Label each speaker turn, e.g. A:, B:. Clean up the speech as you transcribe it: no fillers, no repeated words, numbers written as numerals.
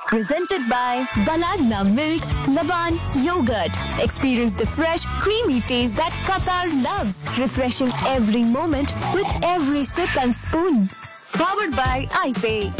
A: Presented by Balagna Milk Laban Yogurt. Experience the fresh, creamy taste that Qatar loves. Refreshing every moment with every sip and spoon. Powered by iPay.